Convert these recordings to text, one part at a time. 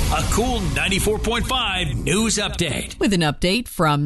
A cool 94.5 news update. With an update from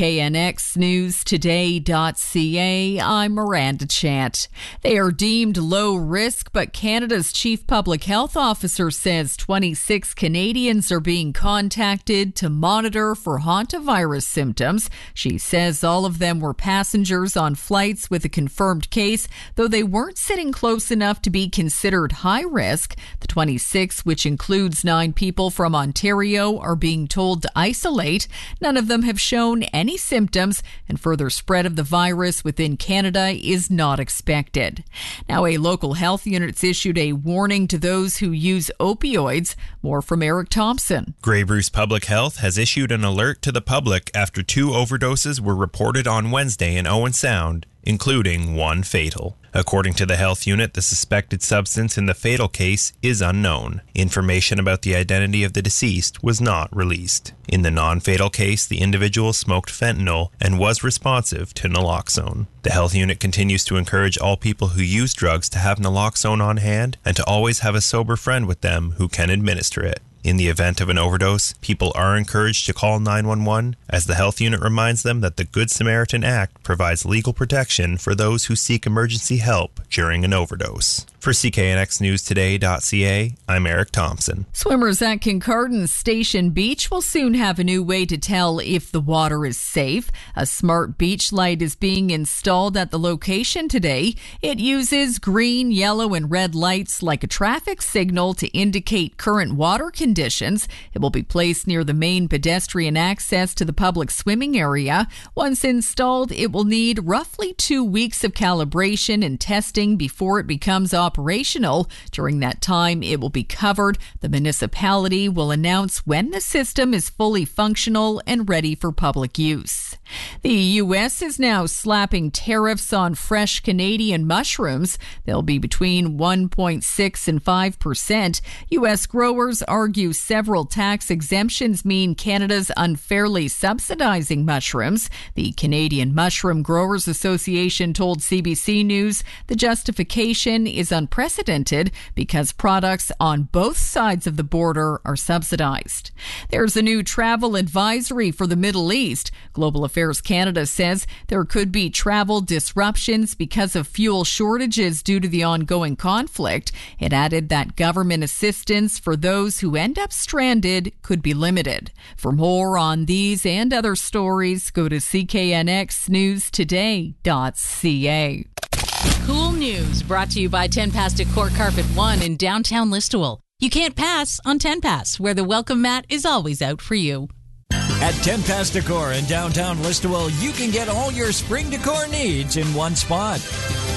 CKNXNewsToday.ca, I'm Miranda Chant. They are deemed low risk, but Canada's chief public health officer says 26 Canadians are being contacted to monitor for hantavirus symptoms. She says all of them were passengers on flights with a confirmed case, though they weren't sitting close enough to be considered high risk. The 26, which includes 9 people from Ontario, are being told to isolate. None of them have shown any symptoms, and further spread of the virus within Canada is not expected. Now, a local health unit's issued a warning to those who use opioids. More from Eric Thompson. Grey Bruce Public Health has issued an alert to the public after 2 overdoses were reported on Wednesday in Owen Sound, including 1 fatal. According to the health unit, the suspected substance in the fatal case is unknown. Information about the identity of the deceased was not released. In the non-fatal case, the individual smoked fentanyl and was responsive to naloxone. The health unit continues to encourage all people who use drugs to have naloxone on hand and to always have a sober friend with them who can administer it. In the event of an overdose, people are encouraged to call 911, as the health unit reminds them that the Good Samaritan Act provides legal protection for those who seek emergency help during an overdose. For CKNXNewsToday.ca, I'm Eric Thompson. Swimmers at Kincardine Station Beach will soon have a new way to tell if the water is safe. A smart beach light is being installed at the location today. It uses green, yellow, and red lights like a traffic signal to indicate current water conditions. It will be placed near the main pedestrian access to the public swimming area. Once installed, it will need roughly 2 weeks of calibration and testing before it becomes operational. During that time, it will be covered. The municipality will announce when the system is fully functional and ready for public use. The U.S. is now slapping tariffs on fresh Canadian mushrooms. They'll be between 1.6 and 5%. U.S. growers argue several tax exemptions mean Canada's unfairly subsidizing mushrooms. The Canadian Mushroom Growers Association told CBC News the justification is unprecedented because products on both sides of the border are subsidized. There's a new travel advisory for the Middle East. Global Affairs Canada says there could be travel disruptions because of fuel shortages due to the ongoing conflict. It added that government assistance for those who end up stranded could be limited. For more on these and other stories, go to CKNXNewsToday.ca. Cool News brought to you by 10 Pass Decor Carpet One in downtown Listowel. You can't pass on 10 Pass, where the welcome mat is always out for you. At 10 Pass Decor in downtown Listowel, you can get all your spring decor needs in one spot.